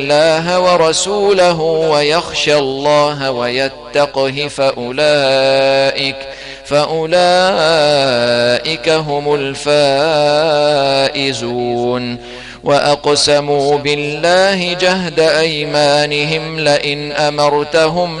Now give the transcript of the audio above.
الله ورسوله ويخشى الله ويتقه فأولئك هم الفائزون. وأقسموا بالله جهد أيمانهم لئن أمرتهم